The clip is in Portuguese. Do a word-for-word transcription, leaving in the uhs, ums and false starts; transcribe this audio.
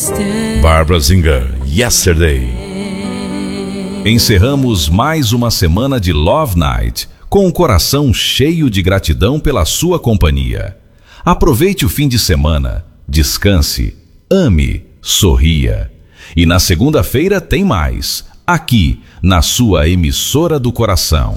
Barbara Singer, Yesterday. Encerramos mais uma semana de Love Night com o coração cheio de gratidão pela sua companhia. Aproveite o fim de semana, descanse, ame, sorria. E na segunda-feira tem mais, aqui na sua emissora do coração.